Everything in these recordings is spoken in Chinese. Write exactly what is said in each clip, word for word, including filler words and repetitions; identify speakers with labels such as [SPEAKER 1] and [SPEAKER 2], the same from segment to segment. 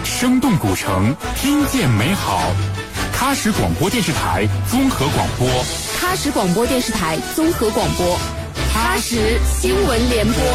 [SPEAKER 1] 生动古城，听见美好。喀什广播电视台综合广播，
[SPEAKER 2] 喀什广播电视台综合广播，喀什新闻联播。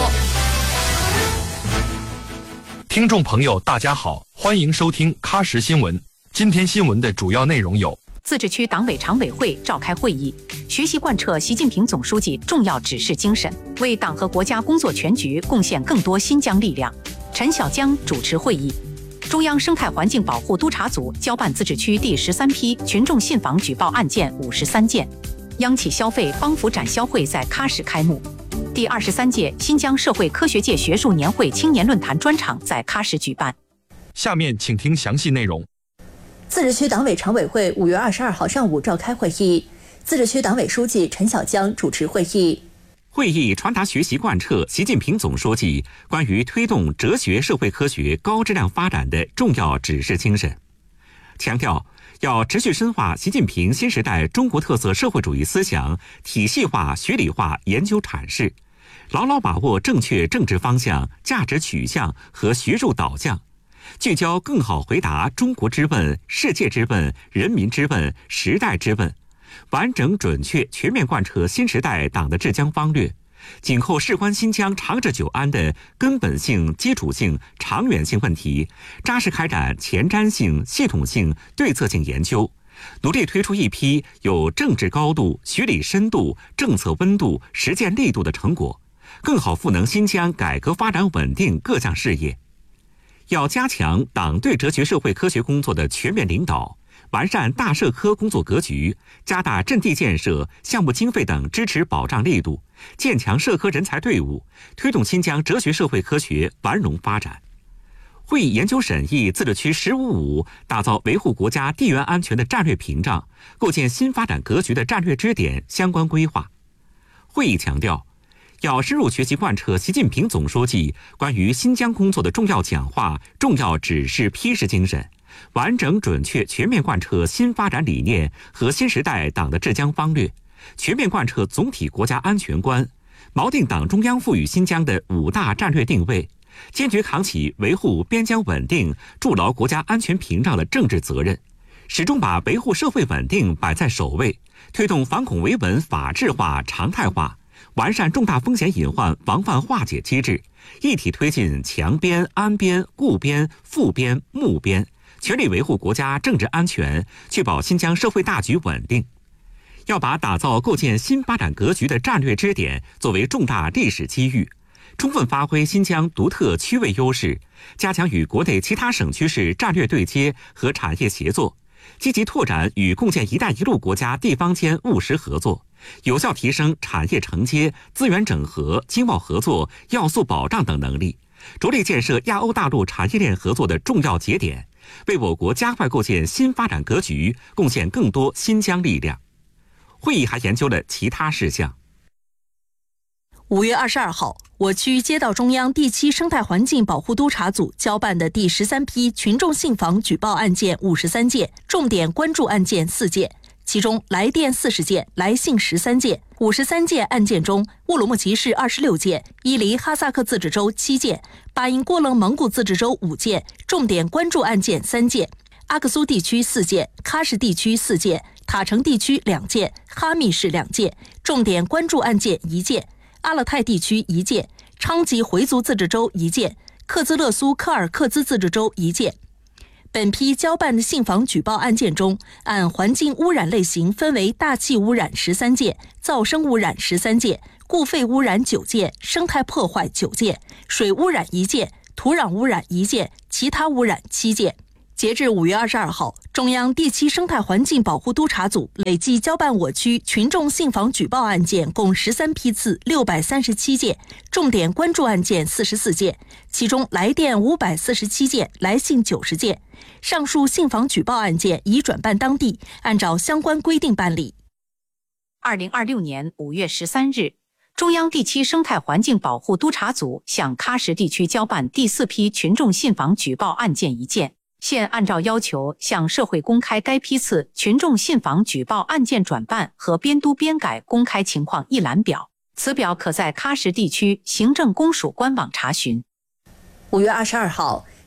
[SPEAKER 3] 听众朋友，大家好，欢迎收听喀什新闻。今天新闻的主要内容有：
[SPEAKER 4] 自治区党委常委会召开会议，学习贯彻习近平总书记重要指示精神，为党和国家工作全局贡献更多新疆力量。陈小江主持会议。中央生态环境保护督察组交办自治区第十三批群众信访举报案件五十三件。央企消费帮扶展销会在喀什开幕。第二十三届新疆社会科学界学术年会青年论坛专场在喀什举办。
[SPEAKER 3] 下面请听详细内容。
[SPEAKER 5] 自治区党委常委会五月二十二号上午召开会议，自治区党委书记陈小江主持会议。
[SPEAKER 6] 会议传达学习贯彻习近平总书记关于推动哲学社会科学高质量发展的重要指示精神，强调要持续深化习近平新时代中国特色社会主义思想体系化、学理化研究阐释，牢牢把握正确政治方向、价值取向和学术导向，聚焦更好回答中国之问、世界之问、人民之问、时代之问，完整准确全面贯彻新时代党的治疆方略，紧扣事关新疆长治久安的根本性、基础性、长远性问题，扎实开展前瞻性、系统性、对策性研究，努力推出一批有政治高度、学理深度、政策温度、实践力度的成果，更好赋能新疆改革发展稳定各项事业。要加强党对哲学社会科学工作的全面领导，完善大社科工作格局，加大阵地建设、项目经费等支持保障力度，建强社科人才队伍，推动新疆哲学社会科学繁荣发展。会议研究审议自治区“十五五”打造维护国家地缘安全的战略屏障、构建新发展格局的战略支点相关规划。会议强调，要深入学习贯彻习近平总书记关于新疆工作的重要讲话、重要指示批示精神，完整准确全面贯彻新发展理念和新时代党的治疆方略，全面贯彻总体国家安全观，锚定党中央赋予新疆的五大战略定位，坚决扛起维护边疆稳定、筑牢国家安全屏障的政治责任，始终把维护社会稳定摆在首位，推动反恐维稳法治化、常态化，完善重大风险隐患防范化解机制，一体推进强边、安边、固边、复边、睦边，全力维护国家政治安全，确保新疆社会大局稳定。要把打造构建新发展格局的战略支点作为重大历史机遇，充分发挥新疆独特区位优势，加强与国内其他省区市战略对接和产业协作，积极拓展与共建“一带一路”国家地方间务实合作，有效提升产业承接、资源整合、经贸合作、要素保障等能力，着力建设亚欧大陆产业链合作的重要节点，为我国加快构建新发展格局贡献更多新疆力量。会议还研究了其他事项。
[SPEAKER 5] 五月二十二号，我区接到中央第七生态环境保护督察组交办的第十三批群众信访举报案件五十三件，重点关注案件四件，其中来电四十件，来信十三件。五十三件案件中，乌鲁木齐市二十六件，伊犁哈萨克自治州七件，巴音郭楞蒙古自治州五件，重点关注案件三件，阿克苏地区四件，喀什地区四件，塔城地区两件，哈密市两件，重点关注案件一件，阿勒泰地区一件，昌吉回族自治州一件，克孜勒苏柯尔克孜自治州一件。本批交办的信访举报案件中，按环境污染类型分为大气污染十三件，噪声污染十三件，固废污染九件，生态破坏九件，水污染一件，土壤污染一件，其他污染七件。截至五月二十二号，中央第七生态环境保护督察组累计交办我区群众信访举报案件共十三批次六百三十七件，重点关注案件四十四件，其中来电五百四十七件，来信九十件。上述信访举报案件已转办当地，按照相关规定办理。
[SPEAKER 4] 二零二六年五月十三日，中央第七生态环境保护督察组向喀什地区交办第四批群众信访举报案件一件。现按照要求向社会公开该批次群众信访举报案件转办和编督编改公开情况一览表，此表可在喀什地区行政公署官网查询。
[SPEAKER 5] 五月二十二号，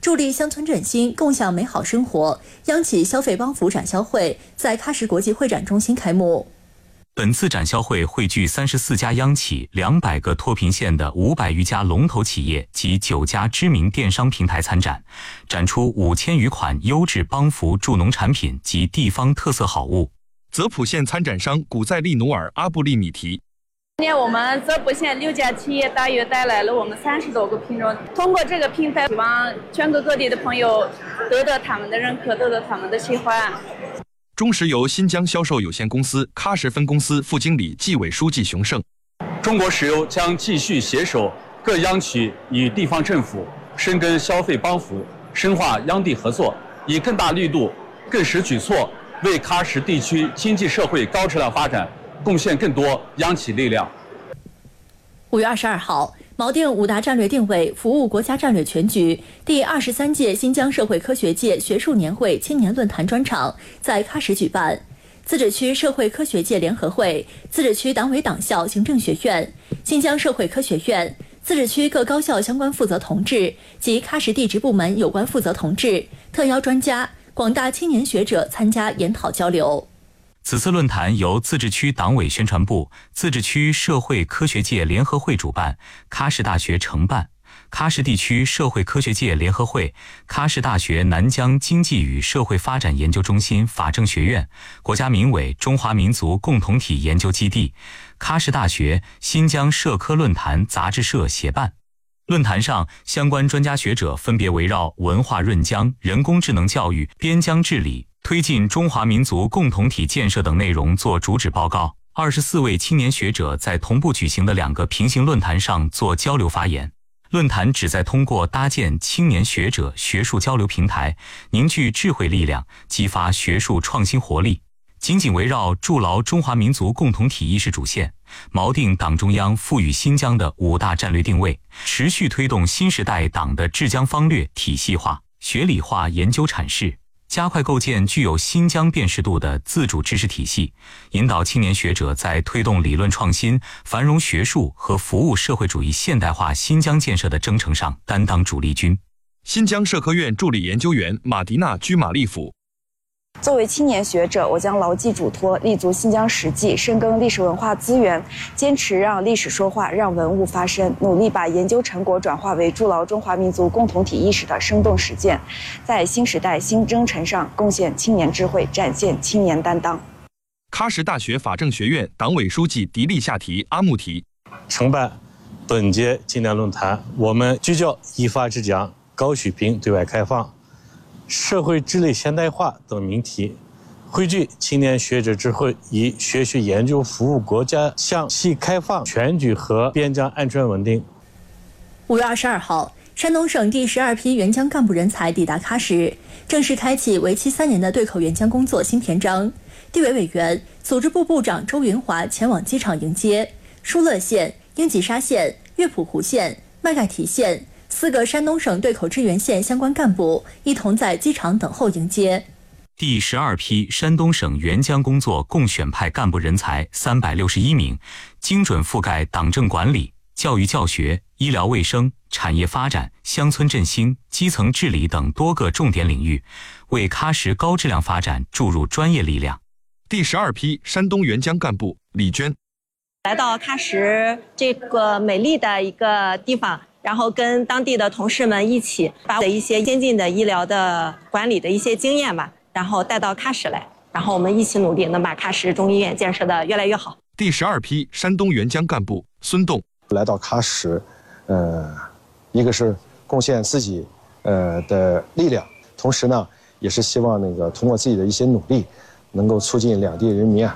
[SPEAKER 5] 助力乡村振兴，共享美好生活。央企消费帮扶展销会在喀什国际会展中心开幕。
[SPEAKER 7] 本次展销会汇聚三十四家央企、两百个脱贫县的五百余家龙头企业及九家知名电商平台参展，展出五千余款优质帮扶助农产品及地方特色好物。
[SPEAKER 3] 泽普县参展商古在利努尔阿布利米提。
[SPEAKER 8] 今年我们泽普县六家企业大约带来了我们三十多个品种，通过这个平台，希望全国各地的朋友得到他们的认可，得到他们的喜欢。
[SPEAKER 3] 中石油新疆销售有限公司喀什分公司副经理纪委书记熊胜。
[SPEAKER 9] 中国石油将继续携手各央企与地方政府，深耕消费帮扶，深化央地合作，以更大力度、更实举措，为喀什地区经济社会高质量发展贡献更多央企力量。
[SPEAKER 5] 五月二十二号，锚定五大战略定位，服务国家战略全局第二十三届新疆社会科学界学术年会青年论坛专场在喀什举办。自治区社会科学界联合会、自治区党委党校行政学院、新疆社会科学院、自治区各高校相关负责同志及喀什地质部门有关负责同志、特邀专家、广大青年学者参加研讨交流。
[SPEAKER 7] 此次论坛由自治区党委宣传部、自治区社会科学界联合会主办，喀什大学承办。喀什地区社会科学界联合会、喀什大学南疆经济与社会发展研究中心法政学院、国家民委中华民族共同体研究基地、喀什大学新疆社科论坛杂志社协办。论坛上，相关专家学者分别围绕文化润疆、人工智能教育、边疆治理、推进中华民族共同体建设等内容作主旨报告。二十四位青年学者在同步举行的两个平行论坛上做交流发言。论坛旨在通过搭建青年学者学术交流平台，凝聚智慧力量，激发学术创新活力。紧紧围绕筑牢中华民族共同体意识主线，锚定党中央赋予新疆的五大战略定位，持续推动新时代党的治疆方略体系化、学理化研究阐释，加快构建具有新疆辨识度的自主知识体系，引导青年学者在推动理论创新、繁荣学术和服务社会主义现代化新疆建设的征程上担当主力军。
[SPEAKER 3] 新疆社科院助理研究员马迪娜居马利甫。
[SPEAKER 10] 作为青年学者，我将牢记嘱托，立足新疆实际，深耕历史文化资源，坚持让历史说话，让文物发声，努力把研究成果转化为筑牢中华民族共同体意识的生动实践，在新时代新征程上贡献青年智慧，展现青年担当。
[SPEAKER 3] 喀什大学法政学院党委书记迪利夏提阿木提
[SPEAKER 11] 承办本届青年论坛，我们聚焦依法治疆、高水平对外开放、社会治理现代化等命题，汇聚青年学者智慧，以学术研究服务国家向西开放、全局和边疆安全稳定。
[SPEAKER 5] 五月二十二号，山东省第十二批援疆干部人才抵达喀什，正式开启为期三年的对口援疆工作新篇章。地委委员、组织部部长周云华前往机场迎接。疏勒县、英吉沙县、乐普湖县、麦盖提县四个山东省对口支援县相关干部一同在机场等候迎接。
[SPEAKER 7] 第十二批山东省援疆工作共选派干部人才三百六十一名，精准覆盖党政管理、教育教学、医疗卫生、产业发展、乡村振兴、基层治理等多个重点领域，为喀什高质量发展注入专业力量。
[SPEAKER 3] 第十二批山东援疆干部李娟
[SPEAKER 12] 来到喀什这个美丽的一个地方，然后跟当地的同事们一起把一些先进的医疗的管理的一些经验吧，然后带到喀什来，然后我们一起努力能把喀什中医院建设的越来越好。
[SPEAKER 3] 第十二批山东援疆干部孙栋
[SPEAKER 13] 来到喀什，呃，一个是贡献自己呃的力量，同时呢，也是希望那个通过自己的一些努力，能够促进两地人民啊